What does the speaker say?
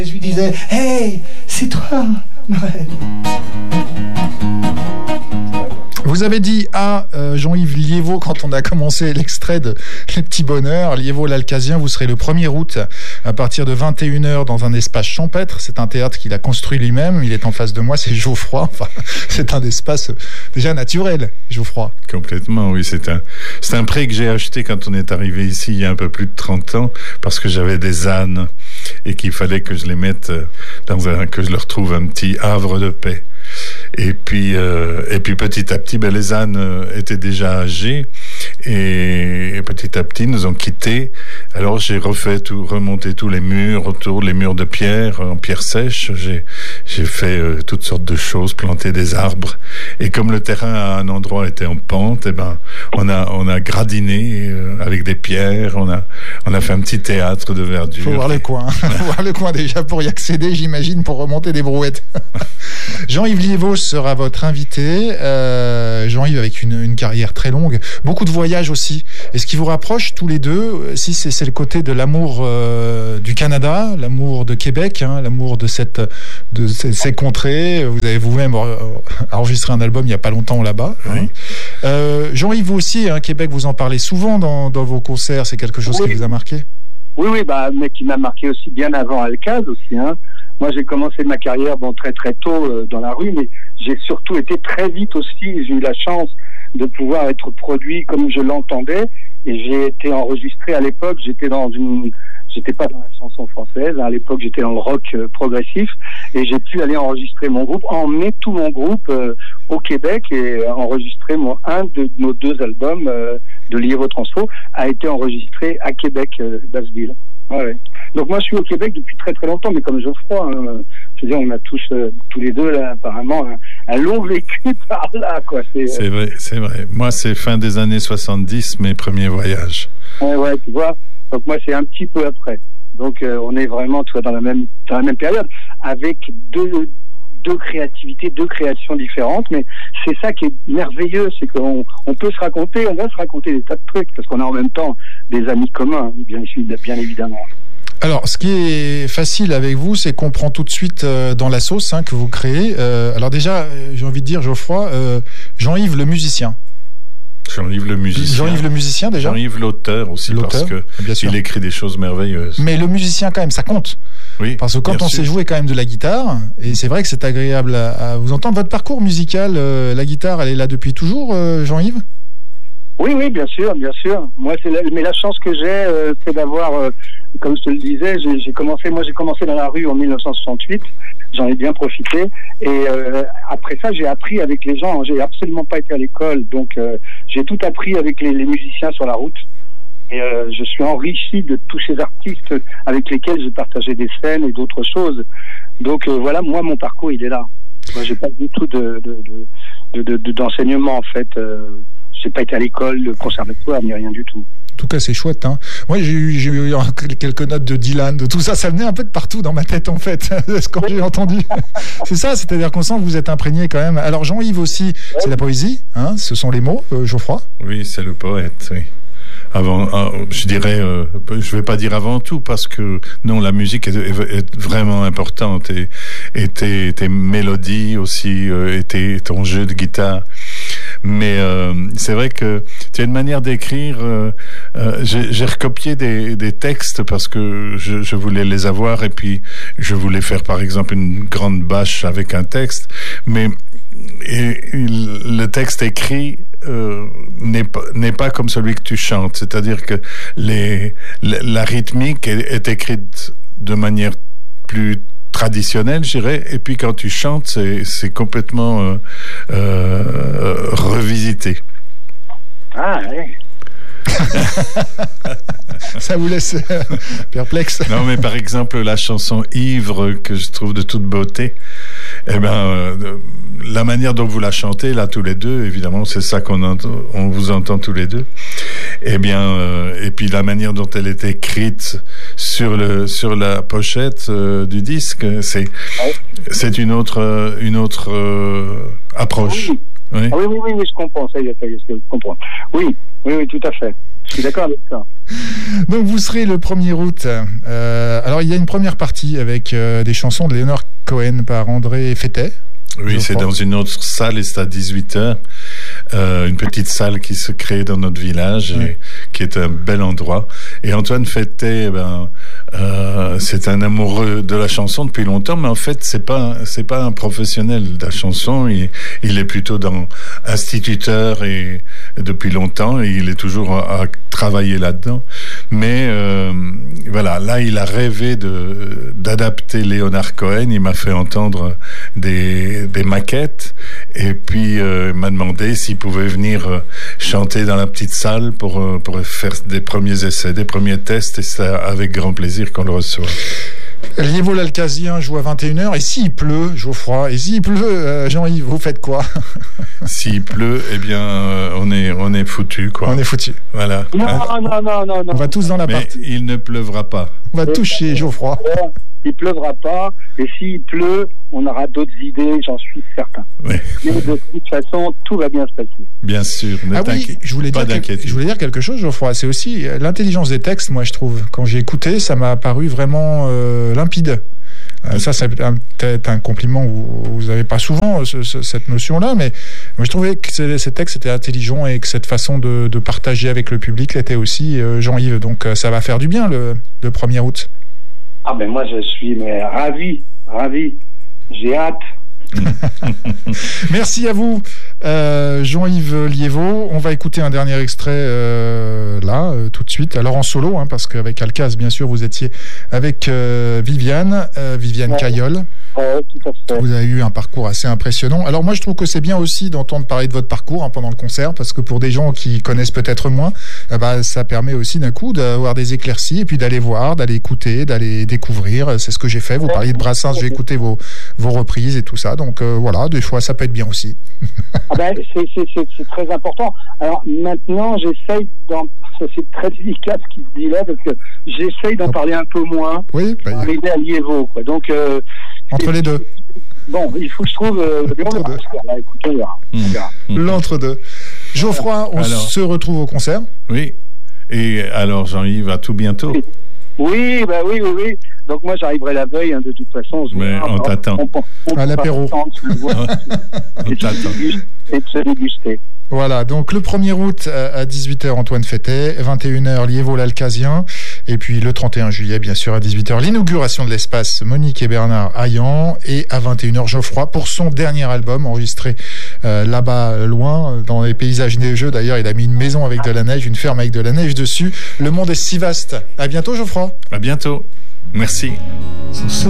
Je lui disais, hey, c'est toi, Noël. Vous avez dit à Jean-Yves Liévaux, quand on a commencé l'extrait de Les Petits Bonheurs, Liévaux l'Alcazien, vous serez le 1er août à partir de 21h dans un espace champêtre. C'est un théâtre qu'il a construit lui-même. Il est en face de moi, c'est Geoffroy. Enfin, c'est un espace déjà naturel, Geoffroy. Complètement, oui. C'est un pré que j'ai acheté quand on est arrivé ici il y a un peu plus de 30 ans parce que j'avais des ânes et qu'il fallait que je les mette que je leur trouve un petit havre de paix. Et puis petit à petit, les ânes étaient déjà âgés et petit à petit nous ont quittés. Alors j'ai remonté tous les murs autour, les murs de pierre en pierre sèche. J'ai fait toutes sortes de choses, planté des arbres. Et comme le terrain à un endroit était en pente, on a gradiné avec des pierres. On a fait un petit théâtre de verdure. Faut voir le coin. Faut voir le coin déjà pour y accéder, j'imagine, pour remonter des brouettes. Jean-Yves Liévaux sera votre invité. Jean-Yves avec une carrière très longue, beaucoup de voyages aussi. Et ce qui vous rapproche tous les deux, si c'est le côté de l'amour du Canada, l'amour de Québec, l'amour de ces contrées. Vous avez vous-même enregistré un album il n'y a pas longtemps là-bas. Oui. Jean-Yves, vous aussi, Québec, vous en parlez souvent dans vos concerts. C'est quelque chose qui vous a marqué? Oui, mais qui m'a marqué aussi bien avant Alcaz aussi. Moi, j'ai commencé ma carrière très très tôt dans la rue, mais j'ai surtout été très vite aussi. J'ai eu la chance de pouvoir être produit comme je l'entendais, et j'ai été enregistré à l'époque. J'étais pas dans la chanson française. À l'époque, j'étais dans le rock progressif, et j'ai pu aller enregistrer mon groupe, emmener tout mon groupe au Québec et enregistrer un de nos 2 albums de Liévaux Transfo a été enregistré à Québec, Basseville. Ouais. Donc moi je suis au Québec depuis très très longtemps, mais comme Geoffroy, je veux dire, on a tous les deux là apparemment un long vécu par là, quoi. C'est vrai. Moi c'est fin des années 70 mes premiers voyages. Ouais, tu vois. Donc moi c'est un petit peu après. Donc on est vraiment dans la même période avec deux créativités, 2 créations différentes, mais c'est ça qui est merveilleux, c'est qu'on peut on va se raconter des tas de trucs, parce qu'on a en même temps des amis communs, bien évidemment. Alors, ce qui est facile avec vous, c'est qu'on prend tout de suite dans la sauce que vous créez. Alors déjà, j'ai envie de dire, Geoffroy, Jean-Yves le musicien. Jean-Yves le musicien déjà. Jean-Yves l'auteur aussi, parce que il écrit des choses merveilleuses. Mais le musicien quand même, ça compte. Oui. Parce que quand on sait jouer quand même de la guitare, et c'est vrai que c'est agréable à vous entendre. Votre parcours musical, la guitare, elle est là depuis toujours, Jean-Yves? Oui, bien sûr. Moi, mais la chance que j'ai, c'est d'avoir, comme je te le disais, j'ai commencé dans la rue en 1968. J'en ai bien profité. Et après ça, j'ai appris avec les gens. J'ai absolument pas été à l'école, donc j'ai tout appris avec les musiciens sur la route. Et je suis enrichi de tous ces artistes avec lesquels j'ai partagé des scènes et d'autres choses. Donc voilà, moi, mon parcours, il est là. Moi, j'ai pas du tout d'enseignement, en fait. J'ai pas été à l'école, de conservatoire, ni rien du tout. En tout cas, c'est chouette. Moi, j'ai eu quelques notes de Dylan, de tout ça. Ça venait un peu de partout dans ma tête, en fait, ce que j'ai entendu. C'est ça, c'est-à-dire qu'on sent que vous êtes imprégné quand même. Alors, Jean-Yves aussi, c'est la poésie, ce sont les mots, Geoffroy? Oui, c'est le poète, oui. Je dirais, je vais pas dire avant tout, parce que non, la musique est vraiment importante, et tes mélodies aussi, et ton jeu de guitare. Mais c'est vrai que tu as une manière d'écrire. J'ai recopié des textes parce que je voulais les avoir, et puis je voulais faire par exemple une grande bâche avec un texte, mais le texte écrit n'est pas comme celui que tu chantes, c'est-à-dire que la rythmique est écrite de manière plus traditionnelle, je dirais, et puis quand tu chantes, c'est complètement revisité. Ah oui. Ça vous laisse perplexe. Non, mais par exemple la chanson Ivre, que je trouve de toute beauté, la manière dont vous la chantez là tous les deux, évidemment c'est ça on vous entend tous les deux, et puis la manière dont elle est écrite sur la pochette du disque, c'est une autre approche. Oui. Ah oui, je comprends, ça y est, je comprends. Oui, tout à fait. Je suis d'accord avec ça. Donc vous serez le 1er août. Alors il y a une première partie avec des chansons de Leonard Cohen par André Fettet. Oui, c'est dans une autre salle et c'est à 18h. Une petite salle qui se crée dans notre village et qui est un bel endroit. Et Antoine Fettet, c'est un amoureux de la chanson depuis longtemps, mais en fait, c'est pas un professionnel de la chanson. Il est plutôt instituteur et depuis longtemps, et il est toujours à travailler là-dedans. Mais voilà, là, il a rêvé d'adapter Leonard Cohen. Il m'a fait entendre des maquettes et puis il m'a demandé s'il pouvait venir chanter dans la petite salle pour faire des premiers essais, des premiers tests, et c'est avec grand plaisir qu'on le reçoit. Liévaux l'Alcazien joue à 21h, et s'il pleut, Geoffroy, et s'il pleut, Jean-Yves, vous faites quoi? S'il pleut, eh bien, on est foutu, quoi. On est foutu. Voilà. Non. On va tous dans la Mais partie. il ne pleuvra pas. On va toucher Geoffroy. Il pleuvra pas, et s'il pleut, on aura d'autres idées, j'en suis certain. Oui. Mais de toute façon, tout va bien se passer. Bien sûr. Ah oui, je voulais dire quelque chose, Geoffroy. C'est aussi l'intelligence des textes, moi, je trouve. Quand j'ai écouté, ça m'a paru vraiment limpide. Ça, c'est peut-être un compliment que vous n'avez pas souvent, cette notion-là, mais moi, je trouvais que ces textes étaient intelligents et que cette façon de partager avec le public l'était aussi, Jean-Yves. Donc, ça va faire du bien le 1er août. Ah ben moi, je suis ravi. J'ai hâte. Merci à vous, Jean-Yves Liévaux. On va écouter un dernier extrait tout de suite. Alors en solo, parce qu'avec Alcaz, bien sûr, vous étiez avec Viviane Caillol. Tout à fait. Vous avez eu un parcours assez impressionnant. Alors moi, je trouve que c'est bien aussi d'entendre parler de votre parcours pendant le concert, parce que pour des gens qui connaissent peut-être moins, ça permet aussi d'un coup d'avoir des éclaircies et puis d'aller voir, d'aller écouter, d'aller découvrir. C'est ce que j'ai fait. Vous parliez de Brassens, j'ai écouté vos reprises et tout ça. Donc voilà, des fois, ça peut être bien aussi. C'est très important. Alors maintenant, c'est très délicat ce qui se dit là, parce que j'essaye d'en parler un peu moins. Oui. Arriver à Liévaux, quoi. Donc entre les deux. Bon, il faut que je trouve l'entre-deux. Écoutez, on verra. L'entre-deux. Geoffroy, on se retrouve au concert. Oui. Et alors, Jean-Yves, à tout bientôt. Oui. Donc moi, j'arriverai la veille, de toute façon. Mais on t'attend. À l'apéro. On t'attend. Et de se déguster. Voilà, donc le 1er août à 18h, Antoine Fettet, 21h, Liévaux l'Alcazien, et puis le 31 juillet, bien sûr, à 18h, l'inauguration de l'espace Monique et Bernard Hayan, et à 21h, Geoffroy, pour son dernier album, enregistré là-bas, loin, dans les paysages neigeux. D'ailleurs, il a mis une maison avec de la neige, une ferme avec de la neige dessus. Le monde est si vaste. À bientôt, Geoffroy. À bientôt. Merci.